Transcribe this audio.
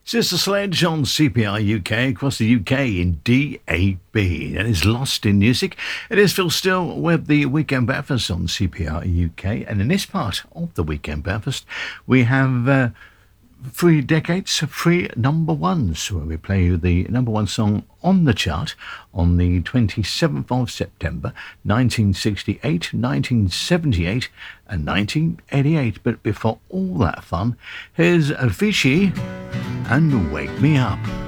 Sister Sledge on CPR UK across the UK in DAB. That is Lost in Music. It is Phil Still with the Weekend Breakfast on CPR UK. And in this part of the Weekend Breakfast, we have 3 decades, 3 number ones, where we play the number one song on the chart on the 27th of September, 1968, 1978 and 1988. But before all that fun, here's Avicii and Wake Me Up.